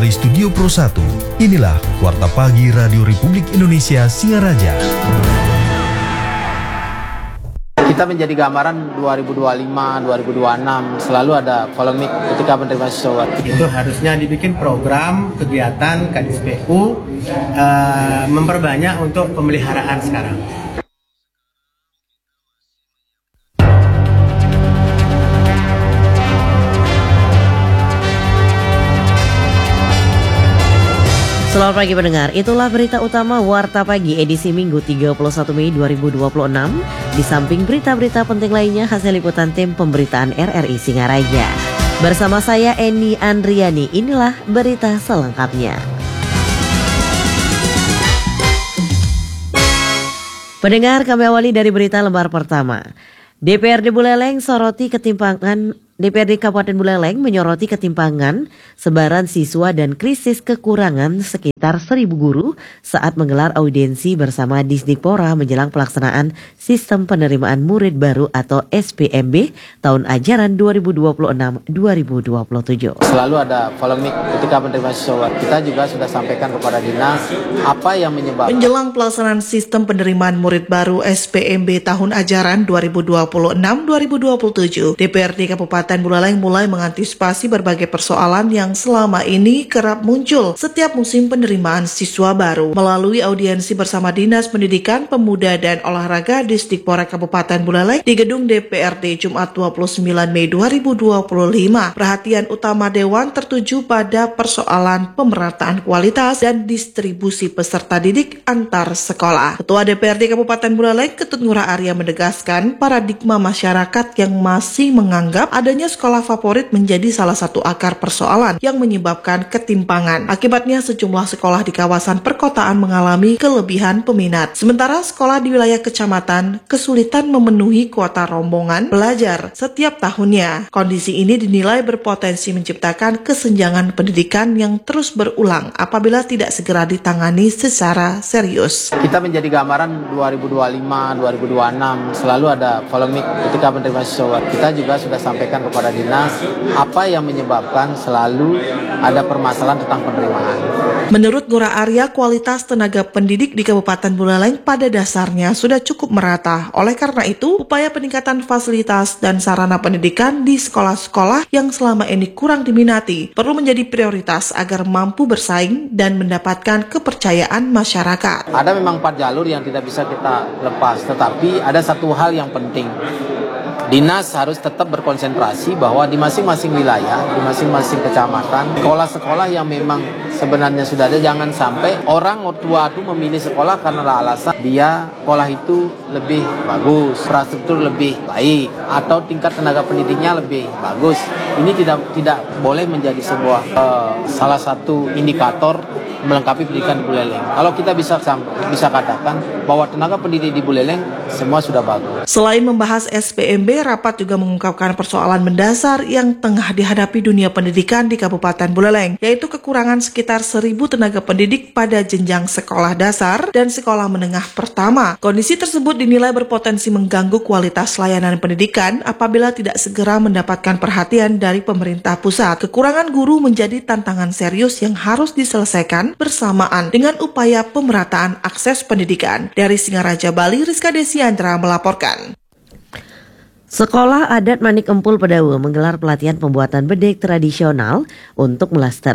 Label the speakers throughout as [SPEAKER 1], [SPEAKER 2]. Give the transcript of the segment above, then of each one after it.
[SPEAKER 1] Dari Studio Pro 1, inilah Warta Pagi Radio Republik Indonesia Singaraja.
[SPEAKER 2] Kita menjadi gambaran 2025, 2026 selalu ada polemik ketika menerima siswa.
[SPEAKER 3] Itu harusnya dibikin program kegiatan Kadis PU memperbanyak untuk pemeliharaan sekarang.
[SPEAKER 4] Selamat pagi pendengar, itulah berita utama Warta Pagi edisi Minggu 31 Mei 2026. Di samping berita-berita penting lainnya hasil liputan tim pemberitaan RRI Singaraja. Bersama saya Eni Andriani, inilah berita selengkapnya. Pendengar, kami awali dari berita lembar pertama. DPRD Buleleng soroti ketimpangan DPRD Kabupaten Buleleng menyoroti ketimpangan sebaran siswa dan krisis kekurangan sekitar 1.000 guru saat menggelar audiensi bersama Disdikpora menjelang pelaksanaan Sistem Penerimaan Murid Baru atau SPMB tahun ajaran 2026-2027.
[SPEAKER 2] Selalu ada polemik ketika menerima siswa. Kita juga sudah sampaikan kepada dinas apa yang menyebabkan.
[SPEAKER 5] Menjelang pelaksanaan Sistem Penerimaan Murid Baru SPMB tahun ajaran 2026-2027, DPRD Kabupaten Buleleng mulai mengantisipasi berbagai persoalan yang selama ini kerap muncul setiap musim penerimaan siswa baru. Melalui audiensi bersama Dinas Pendidikan, Pemuda dan Olahraga Disdikpora Kabupaten Buleleng di gedung DPRD Jumat 29 Mei 2025, perhatian utama Dewan tertuju pada persoalan pemerataan kualitas dan distribusi peserta didik antar sekolah. Ketua DPRD Kabupaten Buleleng, Ketut Ngurah Arya menegaskan paradigma masyarakat yang masih menganggap adanya sekolah favorit menjadi salah satu akar persoalan yang menyebabkan ketimpangan. Akibatnya sejumlah sekolah di kawasan perkotaan mengalami kelebihan peminat. Sementara sekolah di wilayah kecamatan kesulitan memenuhi kuota rombongan belajar setiap tahunnya. Kondisi ini dinilai berpotensi menciptakan kesenjangan pendidikan yang terus berulang apabila tidak segera ditangani secara serius.
[SPEAKER 2] Kita menjadi gambaran 2025, 2026 selalu ada polemik ketika menerima siswa. Kita juga sudah sampaikan kepada dinas apa yang menyebabkan selalu ada permasalahan tentang penerimaan.
[SPEAKER 5] Menurut Ngurah Arya, kualitas tenaga pendidik di Kabupaten Buleleng pada dasarnya sudah cukup merata. Oleh karena itu, upaya peningkatan fasilitas dan sarana pendidikan di sekolah-sekolah yang selama ini kurang diminati perlu menjadi prioritas agar mampu bersaing dan mendapatkan kepercayaan masyarakat.
[SPEAKER 2] Ada memang 4 jalur yang tidak bisa kita lepas, tetapi ada satu hal yang penting. Dinas harus tetap berkonsentrasi bahwa di masing-masing wilayah, di masing-masing kecamatan, sekolah-sekolah yang memang sebenarnya sudah ada, jangan sampai orang tua itu memilih sekolah karena alasan dia sekolah itu lebih bagus, infrastruktur lebih baik, atau tingkat tenaga pendidiknya lebih bagus. Ini tidak boleh menjadi sebuah salah satu indikator melengkapi pendidikan di Buleleng. Kalau kita bisa katakan bahwa tenaga pendidik di Buleleng semua sudah bagus.
[SPEAKER 5] Selain membahas SPMB, rapat juga mengungkapkan persoalan mendasar yang tengah dihadapi dunia pendidikan di Kabupaten Buleleng, yaitu kekurangan sekitar 1.000 tenaga pendidik pada jenjang sekolah dasar dan sekolah menengah pertama. Kondisi tersebut dinilai berpotensi mengganggu kualitas layanan pendidikan apabila tidak segera mendapatkan perhatian dari pemerintah pusat. Kekurangan guru menjadi tantangan serius yang harus diselesaikan bersamaan dengan upaya pemerataan akses pendidikan. Dari Singaraja, Bali, Rizka Desiandra melaporkan.
[SPEAKER 4] Sekolah Adat Manik Empul Pedawe menggelar pelatihan pembuatan bedek tradisional untuk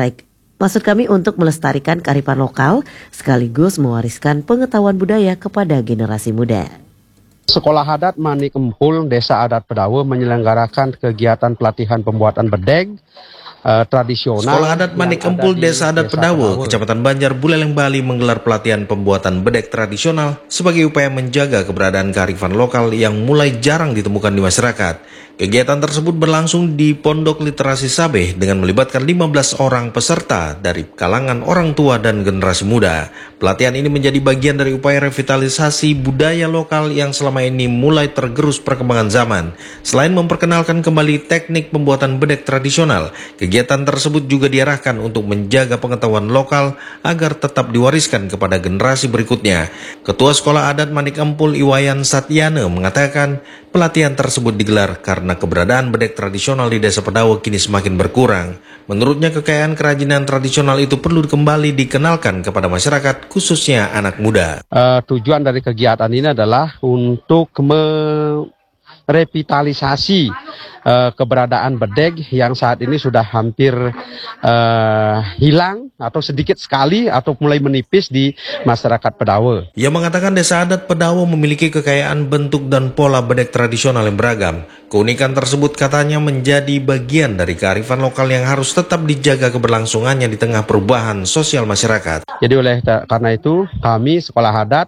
[SPEAKER 4] melestarikan kearifan lokal sekaligus mewariskan pengetahuan budaya kepada generasi muda.
[SPEAKER 6] Sekolah Adat Manik Empul Desa Adat Pedawe menyelenggarakan kegiatan pelatihan pembuatan bedeg tradisional.
[SPEAKER 7] Sekolah Adat Manik Empul Desa Adat Pedawe, Kecamatan Banjar, Buleleng, Bali menggelar pelatihan pembuatan bedek tradisional sebagai upaya menjaga keberadaan kearifan lokal yang mulai jarang ditemukan di masyarakat. Kegiatan tersebut berlangsung di Pondok Literasi Sabeh dengan melibatkan 15 orang peserta dari kalangan orang tua dan generasi muda. Pelatihan ini menjadi bagian dari upaya revitalisasi budaya lokal yang selama ini mulai tergerus perkembangan zaman. Selain memperkenalkan kembali teknik pembuatan bedek tradisional, kegiatan Kegiatan tersebut juga diarahkan untuk menjaga pengetahuan lokal agar tetap diwariskan kepada generasi berikutnya. Ketua Sekolah Adat Manik Empul Iwayan Satyane mengatakan pelatihan tersebut digelar karena keberadaan bedek tradisional di Desa Pedawe kini semakin berkurang. Menurutnya kekayaan kerajinan tradisional itu perlu kembali dikenalkan kepada masyarakat, khususnya anak muda.
[SPEAKER 6] Tujuan dari kegiatan ini adalah untuk merevitalisasi keberadaan bedeg yang saat ini sudah hampir hilang atau sedikit sekali atau mulai menipis di masyarakat Pedawe.
[SPEAKER 7] Ia mengatakan Desa Adat Pedawe memiliki kekayaan bentuk dan pola bedeg tradisional yang beragam. Keunikan tersebut katanya menjadi bagian dari kearifan lokal yang harus tetap dijaga keberlangsungannya di tengah perubahan sosial masyarakat.
[SPEAKER 6] Jadi karena itu kami Sekolah Adat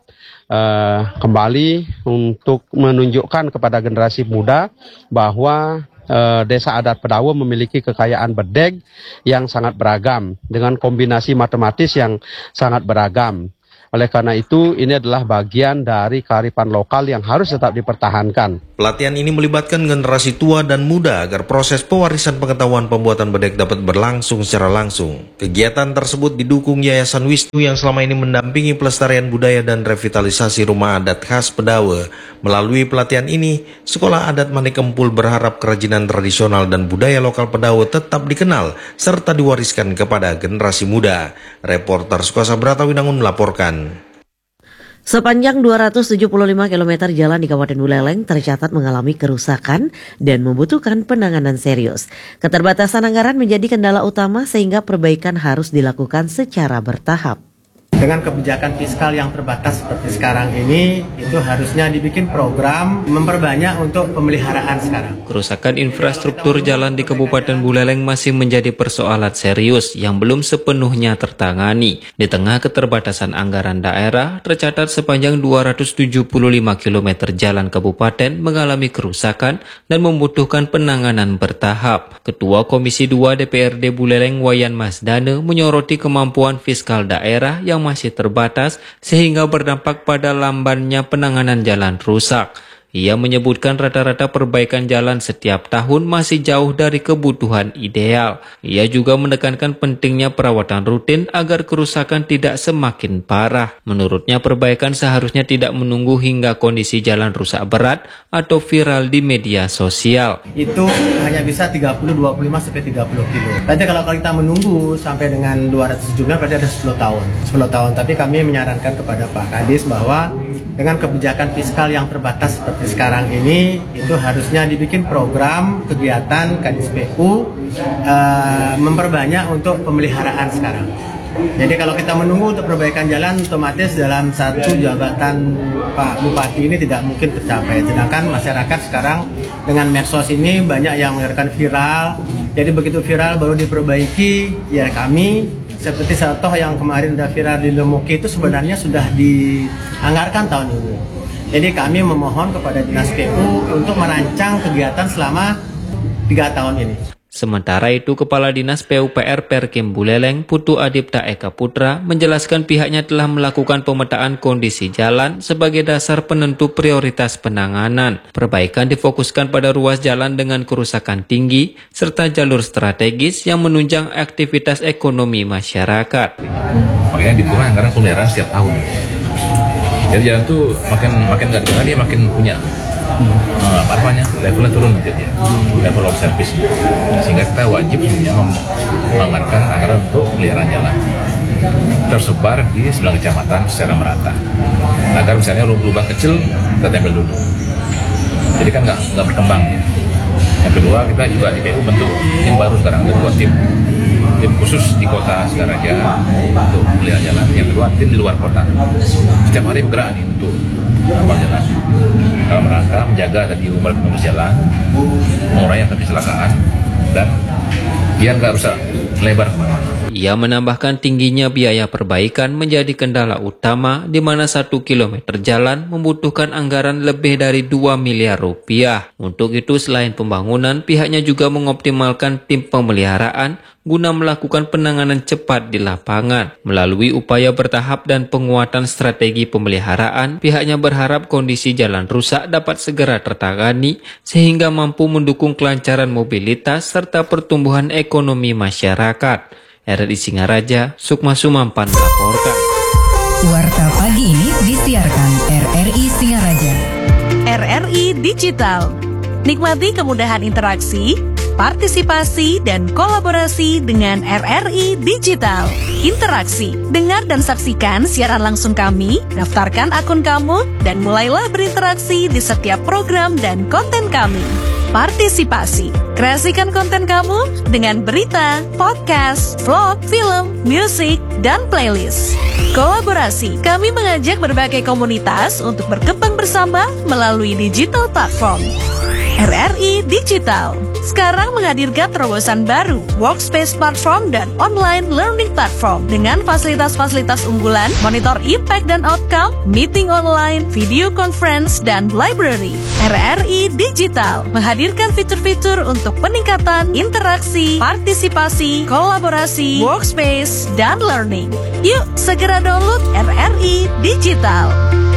[SPEAKER 6] kembali untuk menunjukkan kepada generasi muda bahwa Desa Adat Pedawe memiliki kekayaan bedeg yang sangat beragam dengan kombinasi matematis yang sangat beragam. Oleh karena itu, ini adalah bagian dari kearifan lokal yang harus tetap dipertahankan.
[SPEAKER 7] Pelatihan ini melibatkan generasi tua dan muda agar proses pewarisan pengetahuan pembuatan bedeg dapat berlangsung secara langsung. Kegiatan tersebut didukung Yayasan Wisnu yang selama ini mendampingi pelestarian budaya dan revitalisasi rumah adat khas Pedawe. Melalui pelatihan ini, Sekolah Adat Manik Empul berharap kerajinan tradisional dan budaya lokal Pedawe tetap dikenal serta diwariskan kepada generasi muda. Reporter Sukosa Bratawinangun melaporkan.
[SPEAKER 4] Sepanjang 275 km jalan di Kabupaten Buleleng tercatat mengalami kerusakan dan membutuhkan penanganan serius. Keterbatasan anggaran menjadi kendala utama sehingga perbaikan harus dilakukan secara bertahap.
[SPEAKER 3] Dengan kebijakan fiskal yang terbatas seperti sekarang ini, itu harusnya dibikin program memperbanyak untuk pemeliharaan sekarang.
[SPEAKER 8] Kerusakan infrastruktur jalan di Kabupaten Buleleng masih menjadi persoalan serius yang belum sepenuhnya tertangani. Di tengah keterbatasan anggaran daerah, tercatat sepanjang 275 km jalan kabupaten mengalami kerusakan dan membutuhkan penanganan bertahap. Ketua Komisi 2 DPRD Buleleng Wayan Masdane menyoroti kemampuan fiskal daerah yang masih terbatas sehingga berdampak pada lambannya penanganan jalan rusak. Ia menyebutkan rata-rata perbaikan jalan setiap tahun masih jauh dari kebutuhan ideal. Ia juga menekankan pentingnya perawatan rutin agar kerusakan tidak semakin parah. Menurutnya perbaikan seharusnya tidak menunggu hingga kondisi jalan rusak berat atau viral di media sosial.
[SPEAKER 3] Itu hanya bisa 25 sampai 30 kilo. Nanti kalau kita menunggu sampai dengan 217 berarti ada 10 tahun. 10 tahun, tapi kami menyarankan kepada Pak Kadis bahwa dengan kebijakan fiskal yang terbatas seperti sekarang ini, itu harusnya dibikin program kegiatan Kadis PU memperbanyak untuk pemeliharaan sekarang. Jadi kalau kita menunggu untuk perbaikan jalan, otomatis dalam satu jabatan Pak Bupati ini tidak mungkin tercapai. Sedangkan masyarakat sekarang dengan medsos ini banyak yang mengeluarkan viral. Jadi begitu viral baru diperbaiki, ya kami seperti contoh yang kemarin udah viral di Lemuki itu sebenarnya sudah dianggarkan tahun ini. Jadi kami memohon kepada Dinas PU untuk merancang kegiatan selama 3 tahun ini.
[SPEAKER 8] Sementara itu, Kepala Dinas PUPR Perkim Buleleng, Putu Adipta Eka Putra, menjelaskan pihaknya telah melakukan pemetaan kondisi jalan sebagai dasar penentu prioritas penanganan. Perbaikan difokuskan pada ruas jalan dengan kerusakan tinggi, serta jalur strategis yang menunjang aktivitas ekonomi masyarakat.
[SPEAKER 9] Makanya dikurang anggaran pemeliharaan setiap tahun. Jadi jalan tuh makin nggak dikenal dia makin punya levelnya turun nanti dia, level of service, sehingga kita wajib menganggarkan anggaran untuk pemeliharaan jalan tersebar di 9 kecamatan secara merata, agar misalnya lubang kecil kita tempel dulu, jadi kan nggak berkembang ya. Yang kedua, kita juga di PU bentuk tim baru sekarang, ada 2 tim khusus di kota Singaraja untuk pemeliharaan jalan. Yang kedua, tim di luar kota. Setiap hari bergerak nih untuk apa jalan dalam rangka menjaga tadi umur jalan, mengurangi angka kecelakaan dan biar nggak rusak lebar kemana-mana.
[SPEAKER 8] Ia menambahkan tingginya biaya perbaikan menjadi kendala utama di mana 1 kilometer jalan membutuhkan anggaran lebih dari 2 miliar rupiah. Untuk itu selain pembangunan, pihaknya juga mengoptimalkan tim pemeliharaan guna melakukan penanganan cepat di lapangan. Melalui upaya bertahap dan penguatan strategi pemeliharaan, pihaknya berharap kondisi jalan rusak dapat segera tertangani sehingga mampu mendukung kelancaran mobilitas serta pertumbuhan ekonomi masyarakat. RRI Singaraja, Sukma Sumampan melaporkan.
[SPEAKER 10] Warta pagi ini disiarkan RRI Singaraja.
[SPEAKER 11] RRI Digital. Nikmati kemudahan interaksi, partisipasi, dan kolaborasi dengan RRI Digital. Interaksi, dengar dan saksikan siaran langsung kami, daftarkan akun kamu, dan mulailah berinteraksi di setiap program dan konten kami. Partisipasi, kreasikan konten kamu dengan berita, podcast, vlog, film, musik, dan playlist. Kolaborasi, kami mengajak berbagai komunitas untuk berkembang bersama melalui digital platform. RRI Digital sekarang menghadirkan terobosan baru, workspace platform dan online learning platform dengan fasilitas-fasilitas unggulan, monitor impact dan outcome, meeting online, video conference, dan library. RRI Digital menghadirkan fitur-fitur untuk peningkatan interaksi, partisipasi, kolaborasi, workspace, dan learning. Yuk segera download RRI Digital.